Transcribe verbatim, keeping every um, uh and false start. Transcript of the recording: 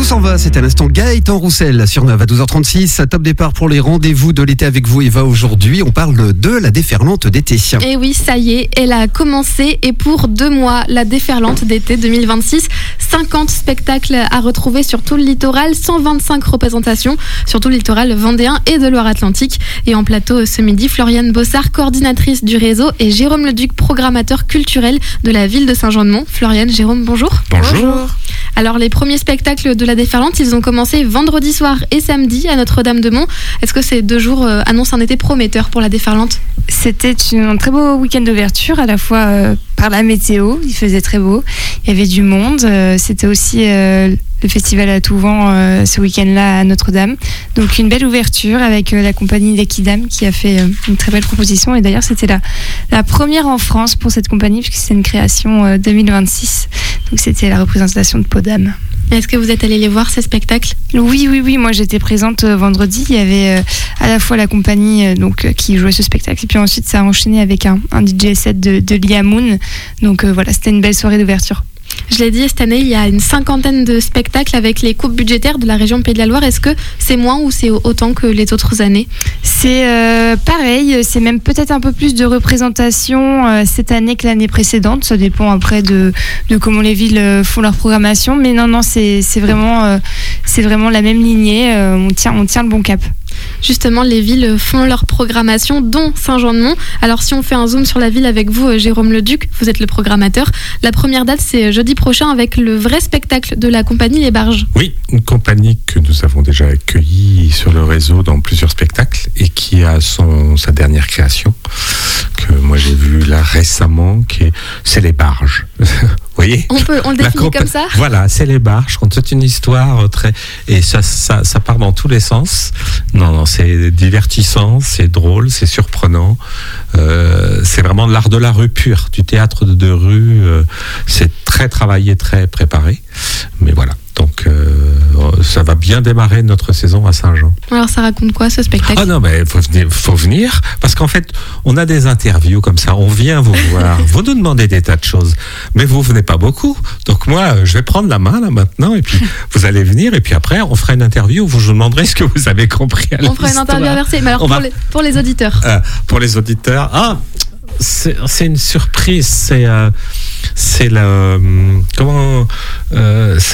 s'en va, c'est à l'instant Gaëtan Roussel sur neuf à douze heures trente-six. Top départ pour les rendez-vous de l'été avec vous, Eva. Aujourd'hui, on parle de la déferlante d'été. Et oui, ça y est, elle a commencé et pour deux mois, la déferlante d'été deux mille vingt-six. cinquante spectacles à retrouver sur tout le littoral, cent vingt-cinq représentations sur tout le littoral vendéen et de Loire-Atlantique. Et en plateau ce midi, Floriane Bossard, coordinatrice du réseau, et Jérôme Leduc, programmateur culturel de la ville de Saint-Jean-de-Mont. Floriane, Jérôme, bonjour. Bonjour. Bonjour. Alors, les premiers spectacles de la déferlante, ils ont commencé vendredi soir et samedi à Notre-Dame-de-Mont. Est-ce que ces deux jours euh, annoncent un été prometteur pour la déferlante ? C'était un très beau week-end d'ouverture, à la fois euh, par la météo, il faisait très beau, il y avait du monde. Euh, c'était aussi euh, le festival à tout vent euh, ce week-end-là à Notre-Dame. Donc une belle ouverture avec euh, la compagnie d'Equidam qui a fait euh, une très belle proposition. Et d'ailleurs, c'était la, la première en France pour cette compagnie, puisque c'est une création euh, deux mille vingt-six. Donc c'était la représentation de Podam. Est-ce que vous êtes allé les voir, ces spectacles ? Oui, oui, oui. Moi, j'étais présente euh, vendredi. Il y avait euh, à la fois la compagnie euh, donc, euh, qui jouait ce spectacle, et puis ensuite, ça a enchaîné avec un, un D J set de, de Lia Moon. Donc euh, voilà, c'était une belle soirée d'ouverture. Je l'ai dit, cette année, il y a une cinquantaine de spectacles avec les coupes budgétaires de la région Pays de la Loire. Est-ce que c'est moins ou c'est autant que les autres années ? C'est euh, pareil, c'est même peut-être un peu plus de représentation euh, cette année que l'année précédente. Ça dépend après de, de comment les villes euh, font leur programmation. Mais non, non, c'est, c'est, vraiment, euh, c'est vraiment la même lignée. Euh, on tient, on tient le bon cap. Justement, les villes font leur programmation, dont Saint-Jean-de-Mont. Alors, si on fait un zoom sur la ville avec vous, Jérôme Leduc, vous êtes le programmateur. La première date, c'est jeudi prochain avec le vrai spectacle de la compagnie Les Barges. Oui, une compagnie que nous avons déjà accueillie sur le réseau dans plusieurs spectacles et qui a son, sa dernière création, que moi j'ai vue là récemment, qui est, c'est Les Barges. Vous voyez ? On peut, on le définit compa- comme ça ? Voilà, c'est Les Barges. C'est une histoire très, et ça, ça, ça part dans tous les sens. Non, non, c'est divertissant, c'est drôle, c'est surprenant. Euh, c'est vraiment de l'art de la rue pur, du théâtre de, de rue. Euh, c'est très travaillé, très préparé. Mais voilà. Donc, euh, ça va bien démarrer notre saison à Saint-Jean. Alors, ça raconte quoi, ce spectacle ? Ah non, mais il faut venir, faut venir, parce qu'en fait, on a des interviews comme ça, on vient vous voir, vous nous demandez des tas de choses, mais vous venez pas beaucoup. Donc moi, je vais prendre la main là maintenant, et puis vous allez venir, et puis après, on fera une interview où vous nous demanderez ce que vous avez compris à l'histoire. On fera une interview inversée, mais alors pour, va... les, pour les auditeurs. Euh, pour les auditeurs, ah C'est, c'est une surprise, c'est, euh, c'est le, comment, euh,